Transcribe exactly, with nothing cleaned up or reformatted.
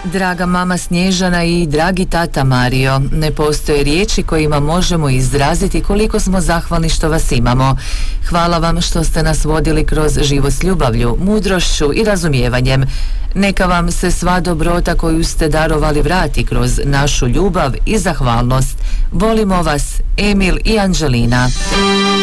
Draga mama Snježana i dragi tata Mario, ne postoje riječi kojima možemo izraziti koliko smo zahvalni što vas imamo. Hvala vam što ste nas vodili kroz život s ljubavlju, mudrošću i razumijevanjem. Neka vam se sva dobrota koju ste darovali vrati kroz našu ljubav i zahvalnost. Volimo vas, Emil i Anđelina.